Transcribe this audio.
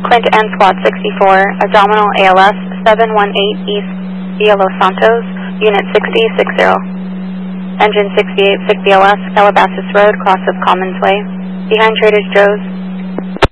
Clint and Squad 64, abdominal ALS 718 East Via Los Santos, Unit 6060. Engine 68, 6 BLS, Calabasas Road, cross of Commons Way. Behind Trader Joe's.